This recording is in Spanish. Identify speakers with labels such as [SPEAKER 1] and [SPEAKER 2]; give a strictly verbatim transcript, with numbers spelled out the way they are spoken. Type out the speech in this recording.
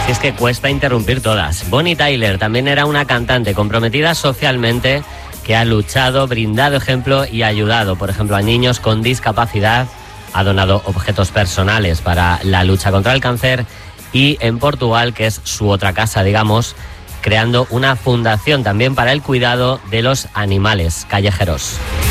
[SPEAKER 1] Si es que cuesta interrumpir todas. Bonnie Tyler también era una cantante comprometida socialmente que ha luchado, brindado ejemplo y ayudado, por ejemplo, a niños con discapacidad. Ha donado objetos personales para la lucha contra el cáncer y en Portugal, que es su otra casa, digamos, creando una fundación también para el cuidado de los animales callejeros.